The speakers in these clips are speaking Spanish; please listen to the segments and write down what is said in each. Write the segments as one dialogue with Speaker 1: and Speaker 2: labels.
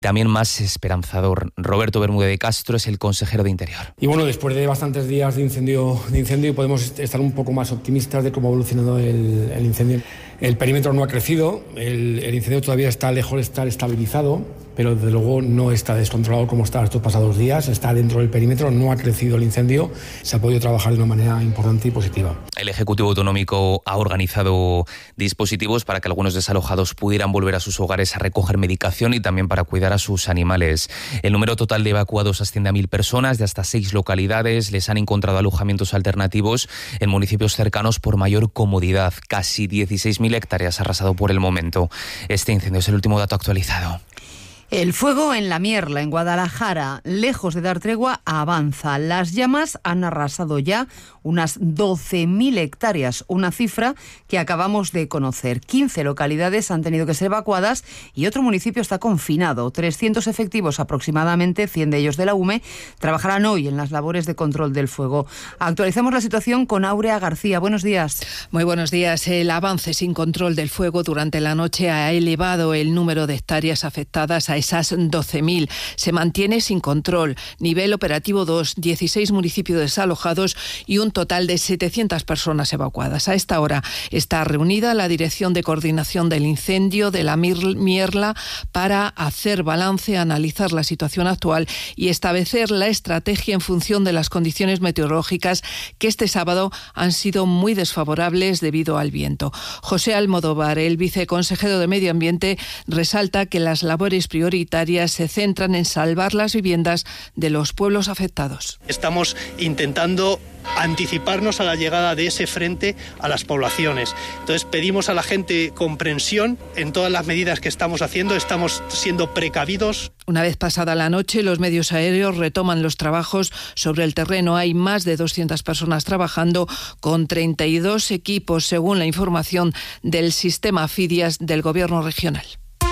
Speaker 1: también más esperanzador. Roberto Bermúdez de Castro es el consejero de Interior.
Speaker 2: Y bueno, después de bastantes días de incendio, podemos estar un poco más optimistas de cómo ha evolucionado el incendio. El perímetro no ha crecido, el incendio todavía está lejos de estar estabilizado, pero desde luego no está descontrolado como está estos pasados días, está dentro del perímetro, no ha crecido el incendio, se ha podido trabajar de una manera importante y positiva.
Speaker 1: El Ejecutivo Autonómico ha organizado dispositivos para que algunos desalojados pudieran volver a sus hogares a recoger medicación y también para cuidar a sus animales. El número total de evacuados asciende a 1.000 personas de hasta 6 localidades. Les han encontrado alojamientos alternativos en municipios cercanos por mayor comodidad. Casi 16.000 hectáreas arrasado por el momento. Este incendio es el último dato actualizado.
Speaker 3: El fuego en La Mierla, en Guadalajara, lejos de dar tregua, avanza. Las llamas han arrasado ya unas 12.000 hectáreas, una cifra que acabamos de conocer. 15 localidades han tenido que ser evacuadas y otro municipio está confinado. 300 efectivos aproximadamente, 100 de ellos de la UME, trabajarán hoy en las labores de control del fuego. Actualizamos la situación con Áurea García. Buenos días.
Speaker 4: Muy buenos días. El avance sin control del fuego durante la noche ha elevado el número de hectáreas afectadas a esas 12.000. Se mantiene sin control. Nivel operativo 2, 16 municipios desalojados y un total de 700 personas evacuadas. A esta hora está reunida la Dirección de Coordinación del Incendio de La Mierla para hacer balance, analizar la situación actual y establecer la estrategia en función de las condiciones meteorológicas que este sábado han sido muy desfavorables debido al viento. José Almodóvar, el viceconsejero de Medio Ambiente, resalta que las labores prioritarias se centran en salvar las viviendas de los pueblos afectados.
Speaker 5: Estamos intentando anticiparnos a la llegada de ese frente a las poblaciones. Entonces pedimos a la gente comprensión en todas las medidas que estamos haciendo, estamos siendo precavidos.
Speaker 4: Una vez pasada la noche, los medios aéreos retoman los trabajos sobre el terreno. Hay más de 200 personas trabajando con 32 equipos, según la información del sistema FIDIAS del Gobierno regional.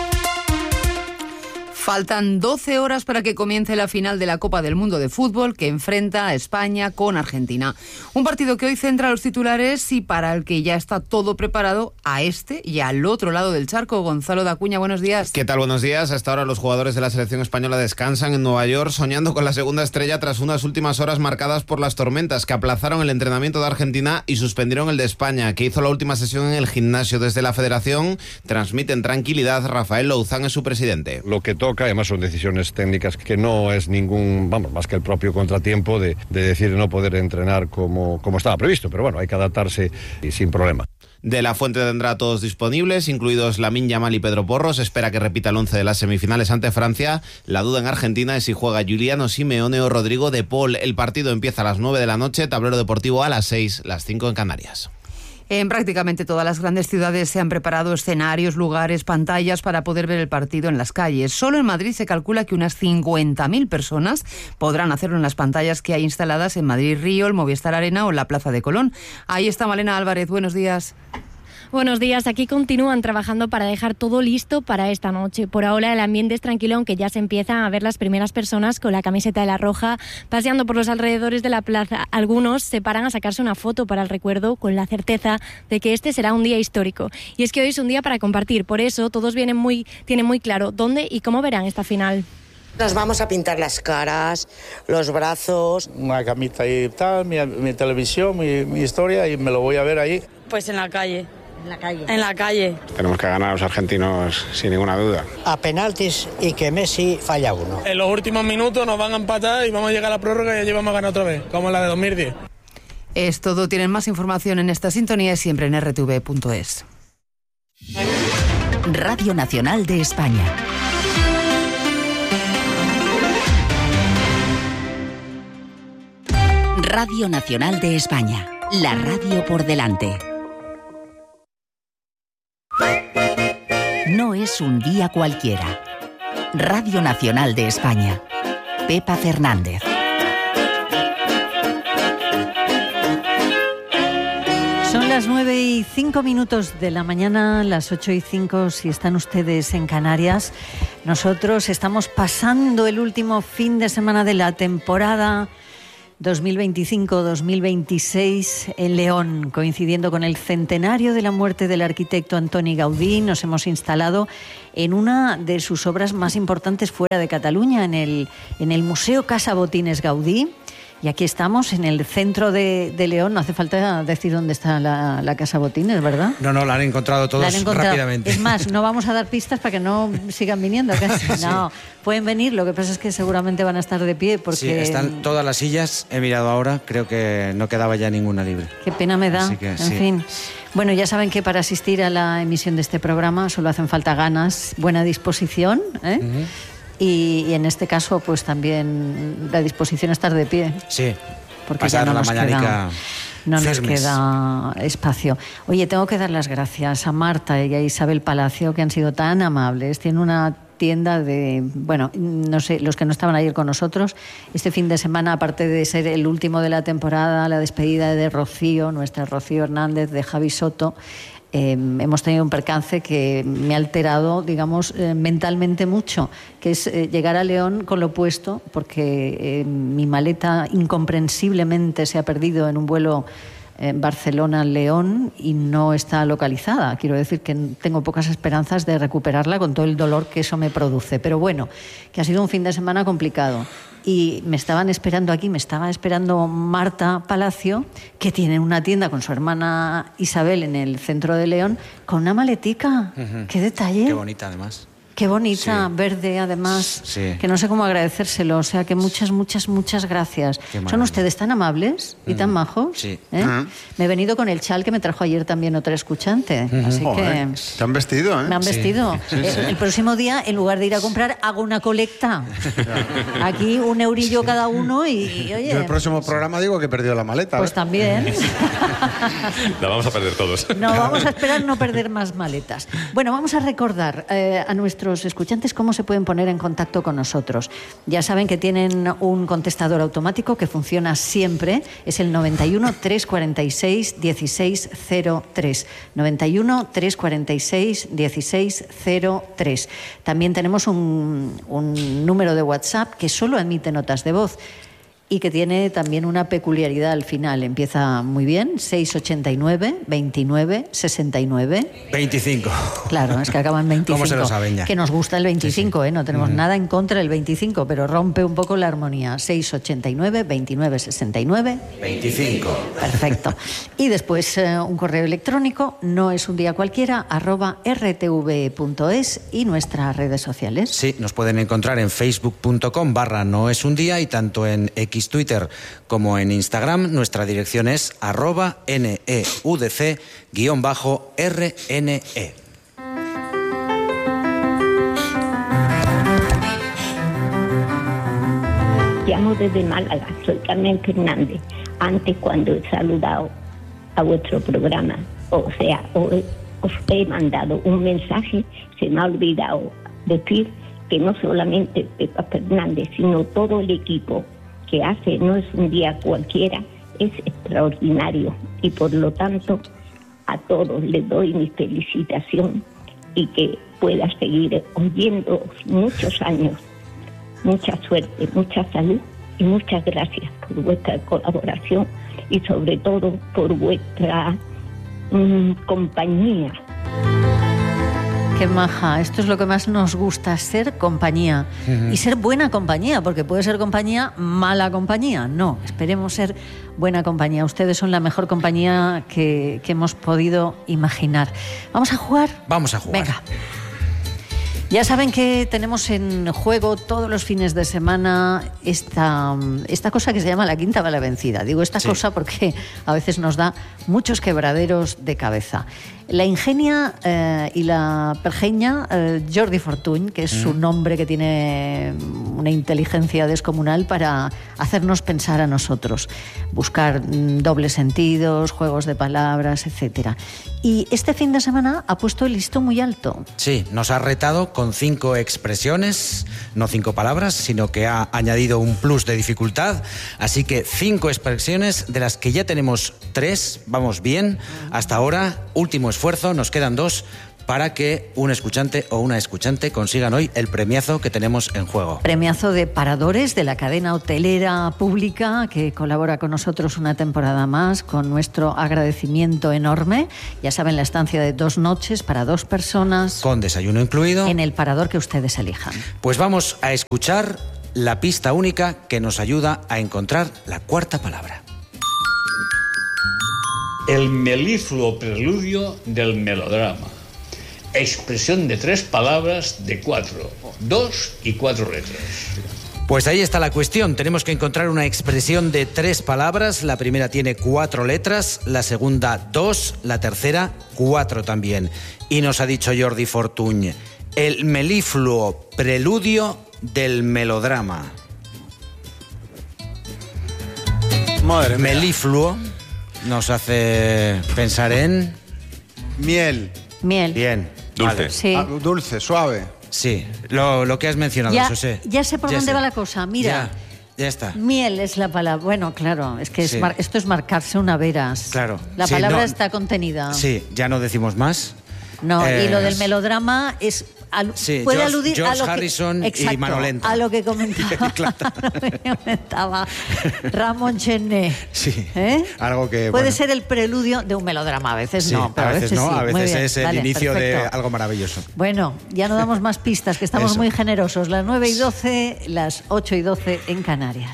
Speaker 3: Faltan 12 horas para que comience la final de la Copa del Mundo de Fútbol que enfrenta a España con Argentina. Un partido que hoy centra los titulares y para el que ya está todo preparado a este y al otro lado del charco. Gonzalo Dacuña, buenos días.
Speaker 6: ¿Qué tal? Buenos días. Hasta ahora los jugadores de la selección española descansan en Nueva York soñando con la segunda estrella tras unas últimas horas marcadas por las tormentas que aplazaron el entrenamiento de Argentina y suspendieron el de España, que hizo la última sesión en el gimnasio. Desde la Federación transmiten tranquilidad. Rafael Louzán es su presidente.
Speaker 7: Lo que toca, además son decisiones técnicas que no es ningún, más que el propio contratiempo de decir no poder entrenar como estaba previsto, pero bueno, hay que adaptarse y sin problema.
Speaker 6: De la Fuente tendrá a todos disponibles, incluidos Lamine Yamal y Pedro Porro. Se espera que repita el 11 de las semifinales ante Francia. La duda en Argentina es si juega Giuliano Simeone o Rodrigo de Paul. El partido empieza a las 9 de la noche, tablero deportivo a las 6, las 5 en Canarias.
Speaker 3: En prácticamente todas las grandes ciudades se han preparado escenarios, lugares, pantallas para poder ver el partido en las calles. Solo en Madrid se calcula que unas 50.000 personas podrán hacerlo en las pantallas que hay instaladas en Madrid Río, el Movistar Arena o la Plaza de Colón. Ahí está Malena Álvarez, buenos días.
Speaker 8: Buenos días, aquí continúan trabajando para dejar todo listo para esta noche. Por ahora el ambiente es tranquilo, aunque ya se empiezan a ver las primeras personas con la camiseta de la Roja paseando por los alrededores de la plaza. Algunos se paran a sacarse una foto para el recuerdo con la certeza de que este será un día histórico. Y es que hoy es un día para compartir, por eso todos tienen muy claro dónde y cómo verán esta final.
Speaker 9: Nos vamos a pintar las caras, los brazos.
Speaker 10: Una camita y tal, mi televisión, mi historia, y me lo voy a ver ahí.
Speaker 11: Pues en la calle.
Speaker 9: En la calle.
Speaker 11: En la calle.
Speaker 12: Tenemos que ganar a los argentinos sin ninguna duda.
Speaker 13: A penaltis y que Messi falla uno.
Speaker 14: En los últimos minutos nos van a empatar y vamos a llegar a la prórroga y allí vamos a ganar otra vez, como la de 2010.
Speaker 3: Es todo. Tienen más información en esta sintonía siempre en rtv.es.
Speaker 15: Radio Nacional de España. Radio Nacional de España. La radio por delante. No es un día cualquiera. Radio Nacional de España. Pepa Fernández.
Speaker 16: Son las 9:05 de la mañana, las 8:05 si están ustedes en Canarias. Nosotros estamos pasando el último fin de semana de la temporada 2025-2026 en León, coincidiendo con el centenario de la muerte del arquitecto Antoni Gaudí. Nos hemos instalado en una de sus obras más importantes fuera de Cataluña, en el Museo Casa Botines Gaudí. Y aquí estamos, en el centro de León. No hace falta decir dónde está la Casa Botines, ¿verdad?
Speaker 11: No, la han encontrado todos rápidamente.
Speaker 16: Es más, no vamos a dar pistas para que no sigan viniendo. Casi. No, pueden venir, lo que pasa es que seguramente van a estar de pie porque...
Speaker 11: Sí, están todas las sillas, he mirado ahora, creo que no quedaba ya ninguna libre.
Speaker 16: Qué pena me da, en fin. Bueno, ya saben que para asistir a la emisión de este programa solo hacen falta ganas, buena disposición, ¿eh? Uh-huh. Y en este caso, pues también la disposición a estar de pie.
Speaker 11: Sí,
Speaker 16: porque ya no nos queda espacio. Oye, tengo que dar las gracias a Marta y a Isabel Palacio, que han sido tan amables. Tienen una tienda de, bueno, no sé, los que no estaban ayer con nosotros, este fin de semana, aparte de ser el último de la temporada, la despedida de Rocío, nuestra Rocío Hernández, de Javi Soto, hemos tenido un percance que me ha alterado, digamos, mentalmente mucho, que es llegar a León con lo puesto, porque mi maleta incomprensiblemente se ha perdido en un vuelo Barcelona-León y no está localizada. Quiero decir que tengo pocas esperanzas de recuperarla con todo el dolor que eso me produce. Pero bueno, que ha sido un fin de semana complicado. Y me estaba esperando Marta Palacio, que tiene una tienda con su hermana Isabel en el centro de León, con una maletica. Uh-huh. ¡Qué detalle!
Speaker 11: Qué bonita, además.
Speaker 16: Qué bonita, sí. Verde, además, sí. Que no sé cómo agradecérselo. O sea, que muchas gracias. ¿Son ustedes tan amables y tan majos?
Speaker 11: Sí.
Speaker 16: Uh-huh. Me he venido con el chal que me trajo ayer también otra escuchante. Uh-huh. Así que...
Speaker 17: ¿Te han vestido,
Speaker 16: Me han vestido. Sí. El próximo día, en lugar de ir a comprar, hago una colecta. Aquí €1 cada uno y oye...
Speaker 17: Yo el próximo programa digo que he perdido la maleta.
Speaker 16: Pues también.
Speaker 18: La vamos a perder todos.
Speaker 16: No, vamos a esperar no perder más maletas. Bueno, vamos a recordar a nuestros escuchantes cómo se pueden poner en contacto con nosotros. Ya saben que tienen un contestador automático que funciona siempre, es el 91 346 1603. 91 346 1603. También tenemos un número de WhatsApp que solo admite notas de voz y que tiene también una peculiaridad al final. Empieza muy bien, 689 29 69
Speaker 11: 25.
Speaker 16: Claro, es que acaba en 25.
Speaker 11: ¿Cómo se lo saben ya?
Speaker 16: Que nos gusta el 25,
Speaker 11: sí.
Speaker 16: No tenemos nada en contra del 25, pero rompe un poco la armonía. 689 29 69
Speaker 11: 25.
Speaker 16: Perfecto. Y después un correo electrónico, no es un día cualquiera, @rtv.es y nuestras redes sociales.
Speaker 11: Sí, nos pueden encontrar en facebook.com/noesundía y tanto en Twitter como en Instagram. Nuestra dirección es @neudc_rne.
Speaker 19: Llamo desde Málaga, soy Carmen Fernández. Antes, cuando he saludado a vuestro programa, os he mandado un mensaje, se me ha olvidado decir que no solamente Pepa Fernández, sino todo el equipo que hace No es un día cualquiera, es extraordinario, y por lo tanto a todos les doy mi felicitación y que pueda seguir oyendo muchos años. Mucha suerte, mucha salud y muchas gracias por vuestra colaboración y sobre todo por vuestra compañía.
Speaker 16: Qué maja, esto es lo que más nos gusta, ser compañía. Uh-huh. Y ser buena compañía, porque puede ser compañía, mala compañía. No, esperemos ser buena compañía. Ustedes son la mejor compañía que hemos podido imaginar. ¿Vamos a jugar?
Speaker 11: Vamos a jugar.
Speaker 16: Venga. Ya saben que tenemos en juego todos los fines de semana esta cosa que se llama la quinta bala vencida. Digo esta cosa porque a veces nos da muchos quebraderos de cabeza. La ingenia y la pergeña Jordi Fortuny, que es su nombre, que tiene una inteligencia descomunal para hacernos pensar a nosotros, buscar dobles sentidos, juegos de palabras, etcétera. Y este fin de semana ha puesto el listón muy alto.
Speaker 11: Sí, nos ha retado con 5 expresiones, no 5 palabras, sino que ha añadido un plus de dificultad. Así que 5 expresiones, de las que ya tenemos 3, vamos bien. Hasta ahora, último esfuerzo esfuerzo, nos quedan 2 para que un escuchante o una escuchante consigan hoy el premiazo que tenemos en juego.
Speaker 16: Premiazo de Paradores, de la cadena hotelera pública que colabora con nosotros una temporada más, con nuestro agradecimiento enorme. Ya saben, la estancia de 2 noches para 2 personas.
Speaker 11: Con desayuno incluido.
Speaker 16: En el parador que ustedes elijan.
Speaker 11: Pues vamos a escuchar la pista única que nos ayuda a encontrar la cuarta palabra.
Speaker 20: El melifluo preludio del melodrama. Expresión de 3 palabras de 4, 2 y 4 letras.
Speaker 11: Pues ahí está la cuestión. Tenemos que encontrar una expresión de 3 palabras. La primera tiene 4 letras, la segunda 2, la tercera 4 también. Y nos ha dicho Jordi Fortuny, el melifluo preludio del melodrama.
Speaker 17: Madre mía.
Speaker 11: Melifluo nos hace pensar en...
Speaker 17: Miel.
Speaker 16: Miel.
Speaker 11: Bien.
Speaker 18: Dulce.
Speaker 11: Vale.
Speaker 16: Sí.
Speaker 17: Dulce, suave.
Speaker 11: Sí, lo que has mencionado, José.
Speaker 16: Ya sé por dónde va la cosa. Mira,
Speaker 11: ya está.
Speaker 16: miel es la palabra. Bueno, claro, es que esto es marcarse una veras.
Speaker 11: Claro.
Speaker 16: La palabra está contenida.
Speaker 11: Sí, ya no decimos más.
Speaker 16: No, y lo del melodrama es... puede aludir
Speaker 11: George
Speaker 16: a lo que,
Speaker 11: Harrison
Speaker 16: exacto,
Speaker 11: y Manolenta.
Speaker 16: a lo que comentaba, Ramón Chené.
Speaker 11: Sí,
Speaker 16: ¿eh?
Speaker 11: Algo que...
Speaker 16: Puede ser el preludio de un melodrama, a veces
Speaker 11: sí,
Speaker 16: no, pero
Speaker 11: a veces no,
Speaker 16: sí.
Speaker 11: a veces es el
Speaker 16: Vale,
Speaker 11: inicio
Speaker 16: perfecto.
Speaker 11: de algo maravilloso.
Speaker 16: Bueno, ya no damos más pistas, que estamos muy generosos. Las 9:12, las 8:12 en Canarias.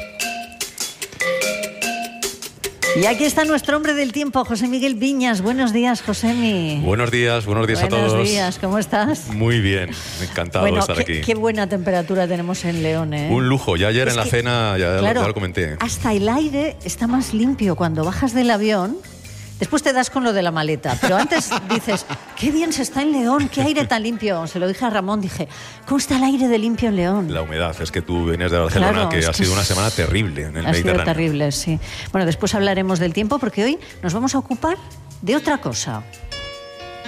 Speaker 16: Y aquí está nuestro hombre del tiempo, José Miguel Viñas. Buenos días, Josemi.
Speaker 18: Buenos días a todos.
Speaker 16: Buenos días, ¿cómo estás?
Speaker 18: Muy bien, encantado de estar aquí.
Speaker 16: Qué buena temperatura tenemos en León, ¿eh?
Speaker 18: Un lujo, ya ayer en la cena ya lo comenté.
Speaker 16: Hasta el aire está más limpio cuando bajas del avión. Después te das con lo de la maleta, pero antes dices, qué bien se está en León, qué aire tan limpio. Se lo dije a Ramón, dije, ¿cómo está el aire de limpio en León?
Speaker 18: La humedad, es que tú vienes de Barcelona,
Speaker 16: Claro,
Speaker 18: que
Speaker 16: es
Speaker 18: ha
Speaker 16: que
Speaker 18: sido una semana terrible en el Mediterráneo.
Speaker 16: Ha sido terrible, sí. Bueno, después hablaremos del tiempo porque hoy nos vamos a ocupar de otra cosa.